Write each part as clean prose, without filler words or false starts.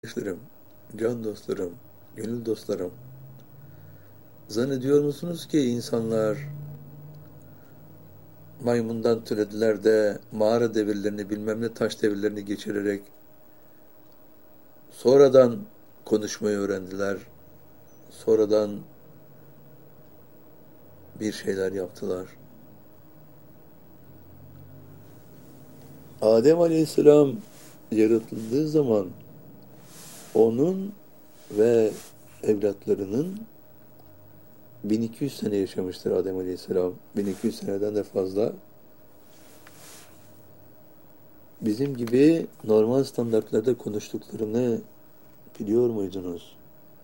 Arkadaşlarım, can dostlarım, gönül dostlarım, zannediyor musunuz ki insanlar maymundan türediler de mağara devirlerini bilmem ne taş devirlerini geçirerek sonradan konuşmayı öğrendiler, sonradan bir şeyler yaptılar. Adem Aleyhisselam yaratıldığı zaman onun ve evlatlarının 1200 sene yaşamıştır Adem Aleyhisselam. 1200 seneden de fazla. Bizim gibi normal standartlarda konuştuklarını biliyor muydunuz?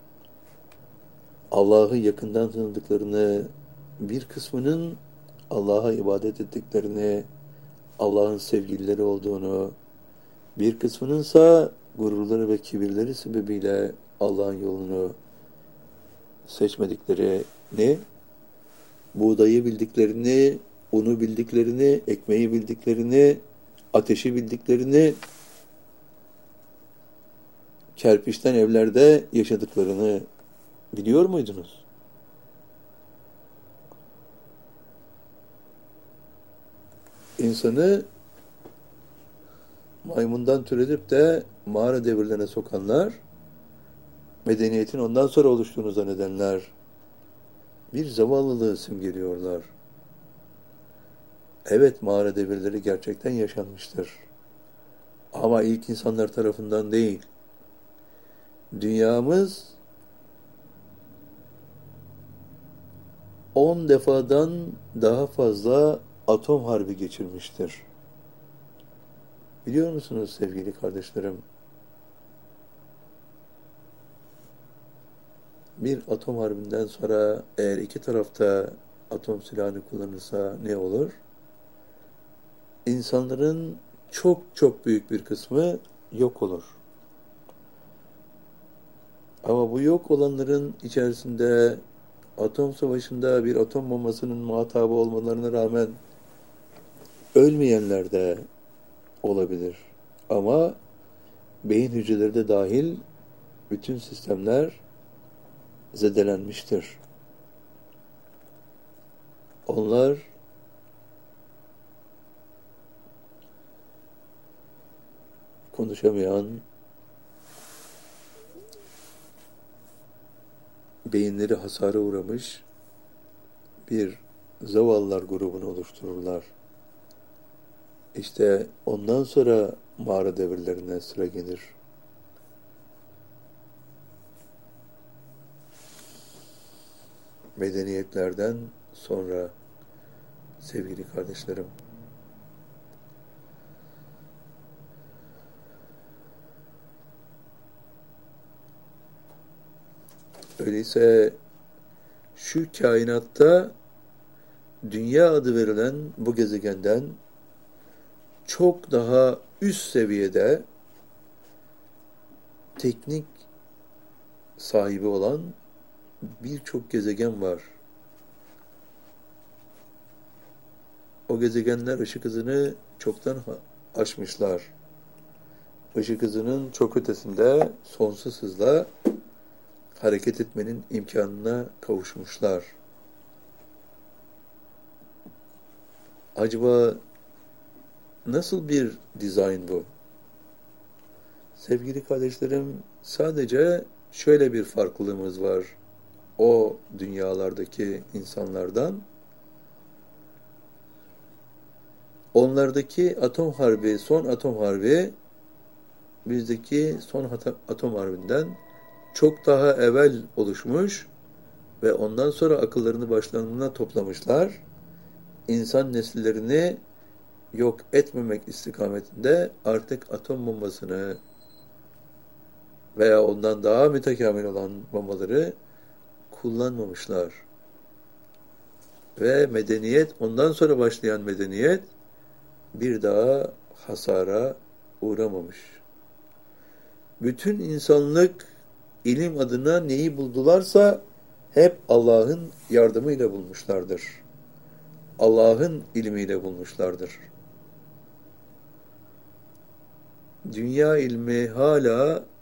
Allah'ı yakından tanıdıklarını, bir kısmının Allah'a ibadet ettiklerini, Allah'ın sevgilileri olduğunu, bir kısmınınsa gururları ve kibirleri sebebiyle Allah'ın yolunu seçmediklerini, buğdayı bildiklerini, unu bildiklerini, ekmeği bildiklerini, ateşi bildiklerini, kerpiçten evlerde yaşadıklarını biliyor muydunuz? İnsanı maymundan türedip de mağara devirlerine sokanlar, medeniyetin ondan sonra oluştuğunu zannedenler, bir zavallılığı simgeliyorlar. Evet, mağara devirleri gerçekten yaşanmıştır. Ama ilk insanlar tarafından değil. Dünyamız 10 defadan daha fazla atom harbi geçirmiştir. Biliyor musunuz sevgili kardeşlerim? Bir atom harbinden sonra eğer iki tarafta atom silahını kullanırsa ne olur? İnsanların çok çok büyük bir kısmı yok olur. Ama bu yok olanların içerisinde atom savaşında bir atom bombasının muhatabı olmalarına rağmen ölmeyenler de olabilir. Ama beyin hücreleri de dahil bütün sistemler zedelenmiştir. Onlar konuşamayan, beyinleri hasara uğramış bir zavallılar grubunu oluştururlar. İşte ondan sonra mağara devirlerine sıra gelir. Medeniyetlerden sonra sevgili kardeşlerim. Öyleyse şu kainatta dünya adı verilen bu gezegenden çok daha üst seviyede teknik sahibi olan birçok gezegen var. O gezegenler ışık hızını çoktan aşmışlar. Işık hızının çok ötesinde sonsuz hızla hareket etmenin imkanına kavuşmuşlar. Acaba nasıl bir dizayn bu? Sevgili kardeşlerim, sadece şöyle bir farklılığımız var o dünyalardaki insanlardan. Onlardaki atom harbi, son atom harbi, bizdeki son atom harbinden çok daha evvel oluşmuş ve ondan sonra akıllarını başlarına toplamışlar. İnsan nesillerini yok etmemek istikametinde artık atom bombasını veya ondan daha mütekamil olan bombaları kullanmamışlar. Ve medeniyet, ondan sonra başlayan medeniyet bir daha hasara uğramamış. Bütün insanlık ilim adına neyi buldularsa hep Allah'ın yardımıyla bulmuşlardır. Allah'ın ilmiyle bulmuşlardır. Dünya ilmi hala